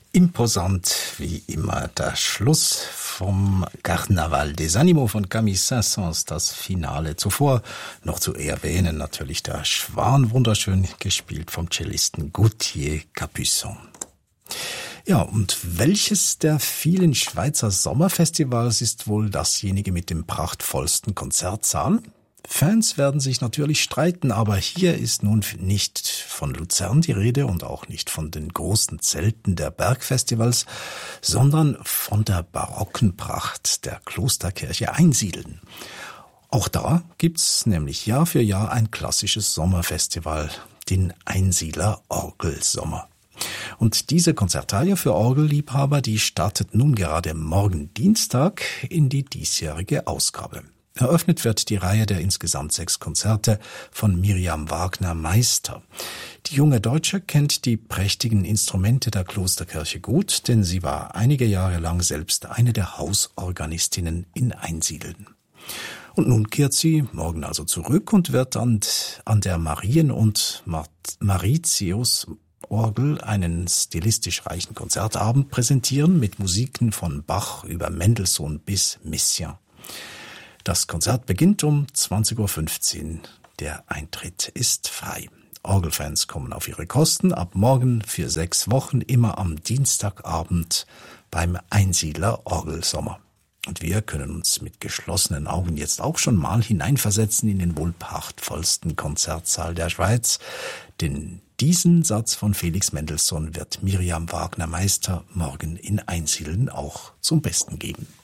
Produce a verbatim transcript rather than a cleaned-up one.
Imposant wie immer der Schluss vom Carnaval des Animaux von Camille Saint-Saëns, das Finale. Zuvor noch zu erwähnen natürlich der Schwan, wunderschön gespielt vom Cellisten Gauthier Capuçon. Ja, und welches der vielen Schweizer Sommerfestivals ist wohl dasjenige mit dem prachtvollsten Konzertsaal? Fans werden sich natürlich streiten, aber hier ist nun nicht von Luzern die Rede und auch nicht von den großen Zelten der Bergfestivals, sondern von der barocken Pracht der Klosterkirche Einsiedeln. Auch da gibt's nämlich Jahr für Jahr ein klassisches Sommerfestival, den Einsiedler Orgelsommer. Und diese Konzertreihe für Orgelliebhaber, die startet nun gerade morgen Dienstag in die diesjährige Ausgabe. Eröffnet wird die Reihe der insgesamt sechs Konzerte von Miriam Wagner-Meister. Die junge Deutsche kennt die prächtigen Instrumente der Klosterkirche gut, denn sie war einige Jahre lang selbst eine der Hausorganistinnen in Einsiedeln. Und nun kehrt sie morgen also zurück und wird an, an der Marien- und Mauritius Orgel einen stilistisch reichen Konzertabend präsentieren mit Musiken von Bach über Mendelssohn bis Messiaen. Das Konzert beginnt um zwanzig Uhr fünfzehn. Der Eintritt ist frei. Orgelfans kommen auf ihre Kosten. Ab morgen für sechs Wochen immer am Dienstagabend beim Einsiedler Orgelsommer. Und wir können uns mit geschlossenen Augen jetzt auch schon mal hineinversetzen in den wohl prachtvollsten Konzertsaal der Schweiz. Denn diesen Satz von Felix Mendelssohn wird Miriam Wagner-Meister morgen in Einsiedeln auch zum Besten geben.